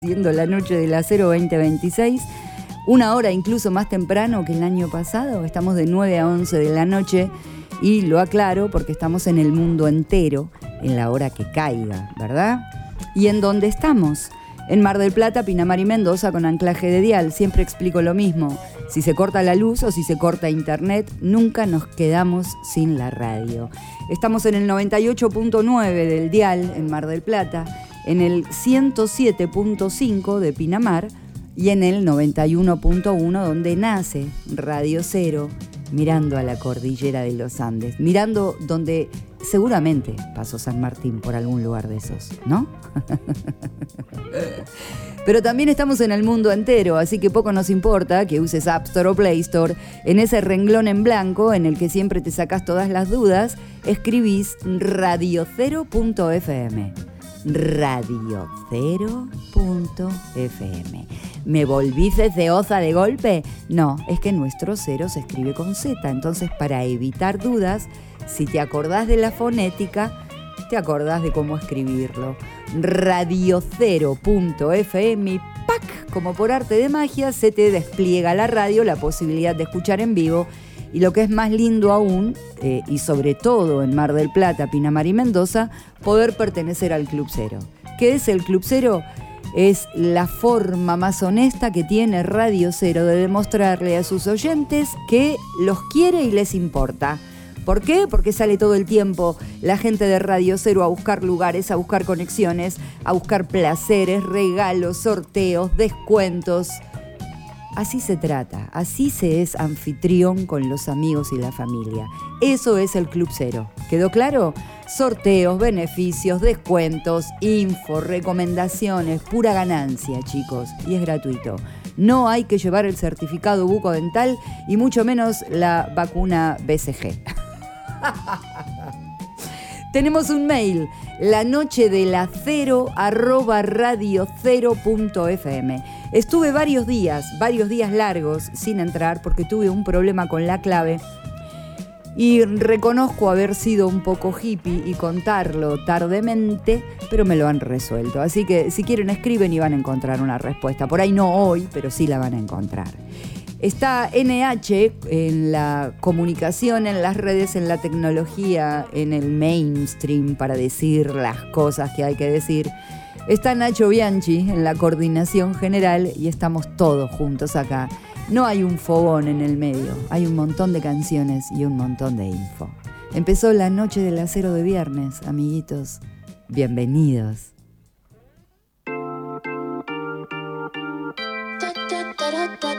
Siendo la noche del acero 2026, una hora incluso más temprano que el año pasado. Estamos de 9 a 11 de la noche y lo aclaro porque estamos en el mundo entero, en la hora que caiga, ¿verdad? ¿Y en dónde estamos? En Mar del Plata, Pinamar y Mendoza con anclaje de dial. Siempre explico lo mismo. Si se corta la luz o si se corta internet, nunca nos quedamos sin la radio. Estamos en el 98.9 del dial en Mar del Plata, en el 107.5 de Pinamar y en el 91.1 donde nace Radio Cero, mirando a la cordillera de los Andes, mirando donde seguramente pasó San Martín por algún lugar de esos, ¿no? Pero también estamos en el mundo entero, así que poco nos importa que uses App Store o Play Store. En ese renglón en blanco en el que siempre te sacás todas las dudas, escribís radiocero.fm. radiocero.fm. ¿Me volví ceosa de golpe? No, es que nuestro cero se escribe con Z. Entonces, para evitar dudas, si te acordás de la fonética, te acordás de cómo escribirlo. Radiocero.fm y ¡pac! Como por arte de magia, se te despliega la radio, la posibilidad de escuchar en vivo. Y lo que es más lindo aún, y sobre todo en Mar del Plata, Pinamar y Mendoza, poder pertenecer al Club Cero. ¿Qué es el Club Cero? Es la forma más honesta que tiene Radio Cero de demostrarle a sus oyentes que los quiere y les importa. ¿Por qué? Porque sale todo el tiempo la gente de Radio Cero a buscar lugares, a buscar conexiones, a buscar placeres, regalos, sorteos, descuentos. Así se trata, así se es anfitrión con los amigos y la familia. Eso es el Club Cero. ¿Quedó claro? Sorteos, beneficios, descuentos, info, recomendaciones, pura ganancia, chicos. Y es gratuito. No hay que llevar el certificado bucodental y mucho menos la vacuna BCG. Tenemos un mail, lanochedelacero@radiocero.fm. Estuve varios días largos sin entrar porque tuve un problema con la clave y reconozco haber sido un poco hippie y contarlo tardemente, pero me lo han resuelto. Así que si quieren escriben y van a encontrar una respuesta. Por ahí no hoy, pero sí la van a encontrar. Está NH en la comunicación, en las redes, en la tecnología, en el mainstream para decir las cosas que hay que decir. Está Nacho Bianchi en la coordinación general y estamos todos juntos acá. No hay un fogón en el medio, hay un montón de canciones y un montón de info. Empezó la noche del acero de viernes, amiguitos. Bienvenidos.